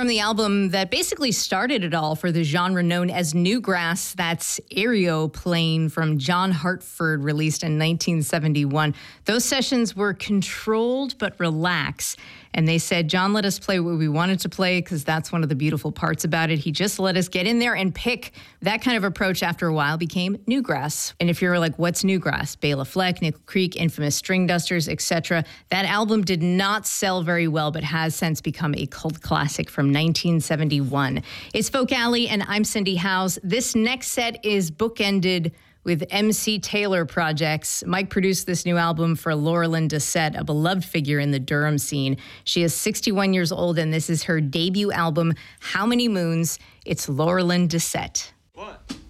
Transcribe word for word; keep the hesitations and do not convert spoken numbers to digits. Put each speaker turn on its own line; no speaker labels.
from the album that basically started it all for the genre known as Newgrass. That's Aeroplane from John Hartford, released in nineteen seventy-one. Those sessions were controlled but relaxed. And they said, John let us play what we wanted to play because that's one of the beautiful parts about it. He just let us get in there and pick. That kind of approach after a while became Newgrass. And if you're like, what's Newgrass? Bela Fleck, Nickel Creek, Infamous String Dusters, et cetera. That album did not sell very well, but has since become a cult classic from nineteen seventy-one. It's Folk Alley, and I'm Cindy Howes. This next set is bookended with M C Taylor projects. Mike produced this new album for Laurelyn Dissette, a beloved figure in the Durham scene. She is sixty-one years old, and this is her debut album, How Many Moons? It's Laurelyn Dissette.
What?